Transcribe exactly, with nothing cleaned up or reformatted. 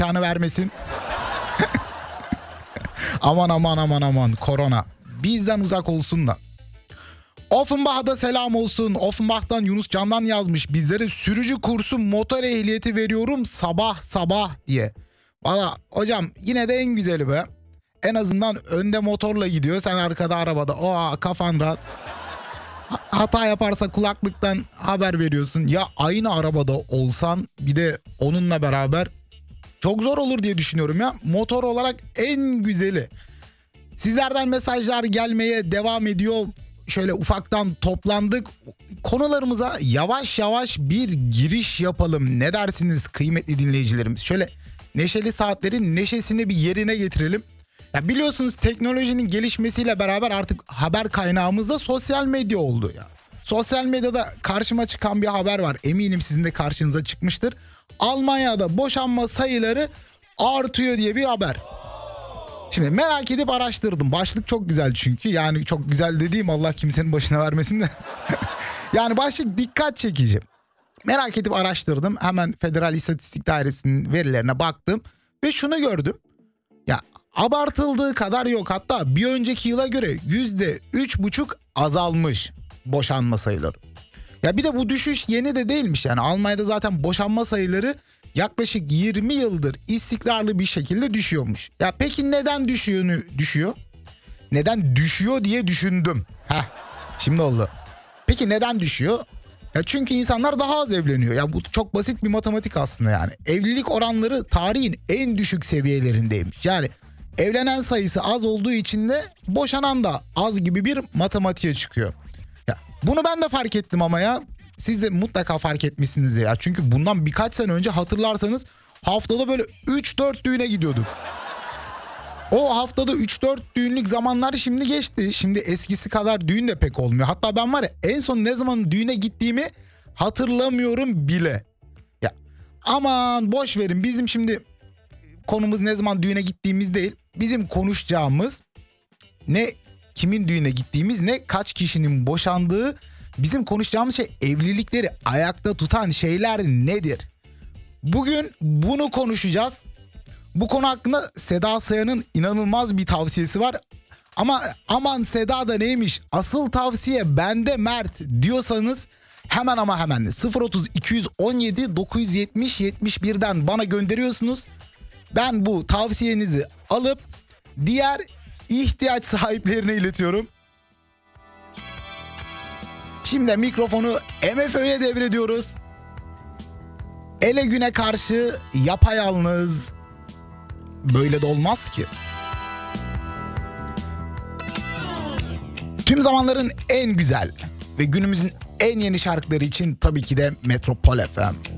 belanı vermesin. Aman aman aman aman korona. Bizden uzak olsun da. Offenbach'a da selam olsun. Offenbach'tan Yunus Candan yazmış bizlere, sürücü kursu motor ehliyeti veriyorum sabah sabah diye. Valla hocam yine de en güzeli be. En azından önde motorla gidiyor, sen arkada arabada. Oha, kafan rahat. Hata yaparsa kulaklıktan haber veriyorsun. Ya aynı arabada olsan bir de onunla beraber çok zor olur diye düşünüyorum ya. Motor olarak en güzeli. Sizlerden mesajlar gelmeye devam ediyor. Şöyle ufaktan toplandık. Konularımıza yavaş yavaş bir giriş yapalım. Ne dersiniz kıymetli dinleyicilerimiz? Şöyle neşeli saatlerin neşesini bir yerine getirelim. Ya biliyorsunuz teknolojinin gelişmesiyle beraber artık haber kaynağımız da sosyal medya oldu ya. Sosyal medyada karşıma çıkan bir haber var. Eminim sizin de karşınıza çıkmıştır. Almanya'da boşanma sayıları artıyor diye bir haber. Şimdi merak edip araştırdım. Başlık çok güzel çünkü. Yani çok güzel dediğim, Allah kimsenin başına vermesin de. Yani başlık dikkat çekici. Merak edip araştırdım. Hemen Federal İstatistik Dairesi'nin verilerine baktım. Ve şunu gördüm. Ya abartıldığı kadar yok. Hatta bir önceki yıla göre yüzde üç buçuk azalmış boşanma sayıları. Ya bir de bu düşüş yeni de değilmiş. Yani Almanya'da zaten boşanma sayıları yaklaşık yirmi yıldır istikrarlı bir şekilde düşüyormuş. Ya peki neden düşüyor, düşüyor? Neden düşüyor diye düşündüm. Heh, şimdi oldu. Peki neden düşüyor? Ya çünkü insanlar daha az evleniyor. Ya bu çok basit bir matematik aslında yani. Evlilik oranları tarihin en düşük seviyelerindeymiş. Yani evlenen sayısı az olduğu için de boşanan da az gibi bir matematiğe çıkıyor. Ya bunu ben de fark ettim ama ya. Siz de mutlaka fark etmişsiniz ya. Çünkü bundan birkaç sene önce hatırlarsanız haftada böyle üç dört düğüne gidiyorduk. O haftada üç dört düğünlük zamanlar şimdi geçti. Şimdi eskisi kadar düğün de pek olmuyor. Hatta ben var ya, en son ne zaman düğüne gittiğimi hatırlamıyorum bile. Ya aman boş verin, bizim şimdi konumuz ne zaman düğüne gittiğimiz değil. Bizim konuşacağımız ne kimin düğüne gittiğimiz, ne kaç kişinin boşandığı. Bizim konuşacağımız şey evlilikleri ayakta tutan şeyler nedir? Bugün bunu konuşacağız. Bu konu hakkında Seda Sayan'ın inanılmaz bir tavsiyesi var. Ama aman Seda da neymiş? Asıl tavsiye bende Mert diyorsanız hemen ama hemen sıfır otuz iki on yedi dokuz yetmiş yetmiş birden bana gönderiyorsunuz. Ben bu tavsiyenizi alıp diğer ihtiyaç sahiplerine iletiyorum. Şimdi mikrofonu M F Ö'ye devrediyoruz. Ele güne karşı yapayalnız. Böyle de olmaz ki. Tüm zamanların en güzel ve günümüzün en yeni şarkıları için tabii ki de Metropol F M.